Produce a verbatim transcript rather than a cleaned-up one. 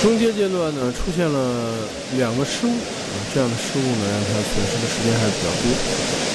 中阶阶段呢，出现了两个失误，啊，这样的失误呢，让他损失的时间还比较多。